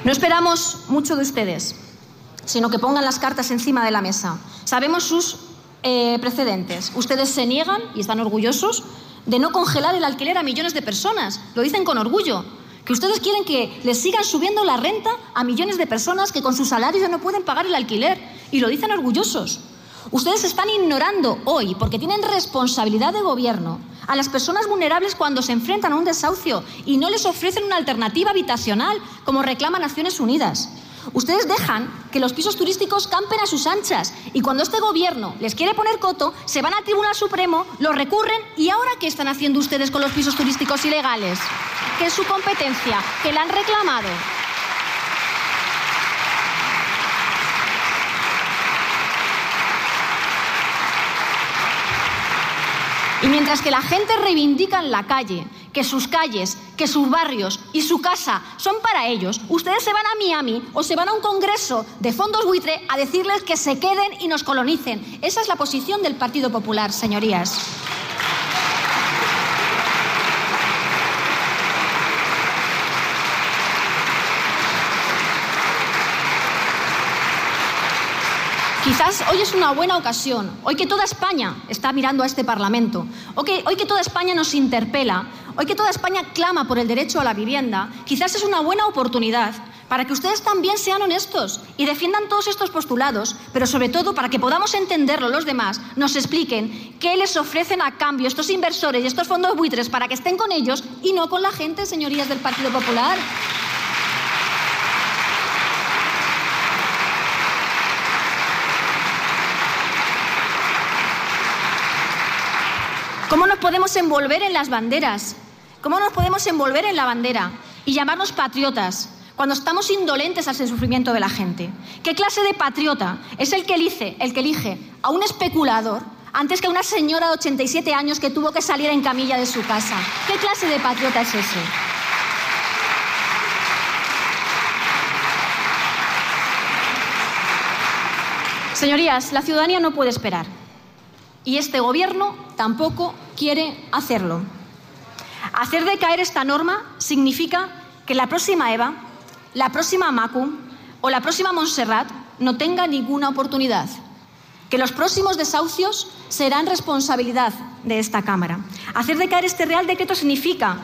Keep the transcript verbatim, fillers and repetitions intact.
No esperamos mucho de ustedes, sino que pongan las cartas encima de la mesa. Sabemos sus eh, precedentes. Ustedes se niegan, y están orgullosos, de no congelar el alquiler a millones de personas. Lo dicen con orgullo. Que ustedes quieren que les sigan subiendo la renta a millones de personas que con sus salarios ya no pueden pagar el alquiler. Y lo dicen orgullosos. Ustedes están ignorando hoy, porque tienen responsabilidad de gobierno, a las personas vulnerables cuando se enfrentan a un desahucio y no les ofrecen una alternativa habitacional, como reclama Naciones Unidas. Ustedes dejan que los pisos turísticos campen a sus anchas y cuando este gobierno les quiere poner coto, se van al Tribunal Supremo, lo recurren y ¿ahora qué están haciendo ustedes con los pisos turísticos ilegales? Que es su competencia, que la han reclamado. Y mientras que la gente reivindica en la calle que sus calles, que sus barrios y su casa son para ellos, ustedes se van a Miami o se van a un congreso de fondos buitre a decirles que se queden y nos colonicen. Esa es la posición del Partido Popular, señorías. Quizás hoy es una buena ocasión, hoy que toda España está mirando a este Parlamento, hoy que, hoy que toda España nos interpela, hoy que toda España clama por el derecho a la vivienda, quizás es una buena oportunidad para que ustedes también sean honestos y defiendan todos estos postulados, pero sobre todo para que podamos entenderlo los demás, nos expliquen qué les ofrecen a cambio estos inversores y estos fondos buitres para que estén con ellos y no con la gente, señorías del Partido Popular. ¿Cómo nos podemos envolver en las banderas? ¿Cómo nos podemos envolver en la bandera y llamarnos patriotas cuando estamos indolentes al sufrimiento de la gente? ¿Qué clase de patriota es el que elige, el que elige a un especulador antes que a una señora de ochenta y siete años que tuvo que salir en camilla de su casa? ¿Qué clase de patriota es ese? Señorías, la ciudadanía no puede esperar. Y este gobierno tampoco quiere hacerlo. Hacer decaer esta norma significa que la próxima Eva, la próxima Macu o la próxima Montserrat no tenga ninguna oportunidad. Que los próximos desahucios serán responsabilidad de esta Cámara. Hacer decaer este Real Decreto significa